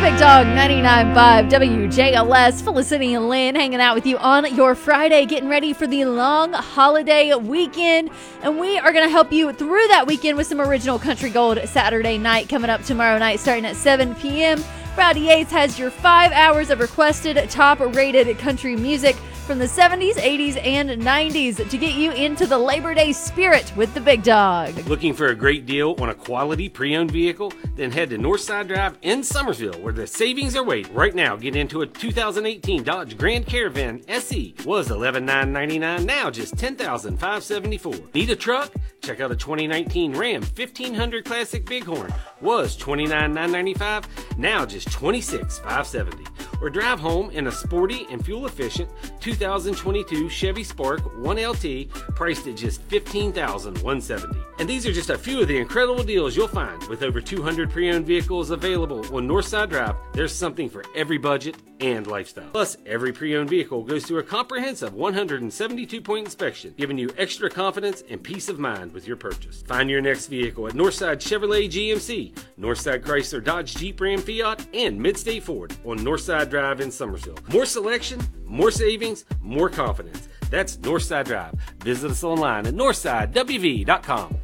Big Dog 99.5 WJLS. Felicity and Lynn hanging out with you on your Friday, getting ready for the long holiday weekend. And we are going to help you through that weekend with some original country gold Saturday night coming up tomorrow night starting at 7 p.m. Rowdy Yates has your 5 hours of requested top-rated country music from the 70s, 80s, and 90s to get you into the Labor Day spirit with the Big Dog. Looking for a great deal on a quality pre-owned vehicle? Then head to Northside Drive in Summersville where the savings are waiting. Right now, get into a 2018 Dodge Grand Caravan SE. Was $11,999, now just $10,574. Need a truck? Check out a 2019 Ram 1500 Classic Bighorn. Was $29,995, now just $26,570. Or drive home in a sporty and fuel-efficient 2022 Chevy Spark 1LT priced at just $15,170. And these are just a few of the incredible deals you'll find. With over 200 pre-owned vehicles available on Northside Drive, there's something for every budget and lifestyle. Plus, every pre-owned vehicle goes through a comprehensive 172-point inspection, giving you extra confidence and peace of mind with your purchase. Find your next vehicle at Northside Chevrolet GMC, Northside Chrysler Dodge Jeep Ram Fiat, and Midstate Ford on Northside Drive in Summersville. More selection, more savings, more confidence. That's Northside Drive. Visit us online at northsidewv.com.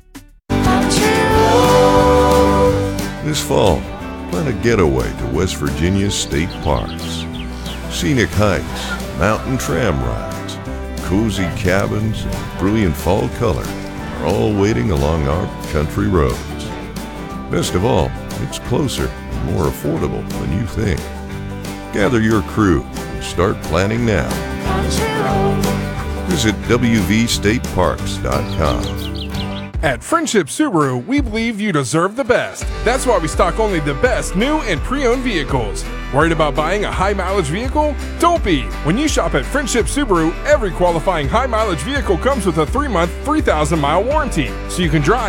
This fall, plan a getaway to West Virginia's state parks. Scenic hikes, mountain tram rides, cozy cabins, and brilliant fall color are all waiting along our country roads. Best of all, it's closer and more affordable than you think. Gather your crew and start planning now. Visit wvstateparks.com. At Friendship Subaru, we believe you deserve the best. That's why we stock only the best new and pre-owned vehicles. Worried about buying a high-mileage vehicle? Don't be! When you shop at Friendship Subaru, every qualifying high-mileage vehicle comes with a 3-month, 3,000-mile warranty, so you can drive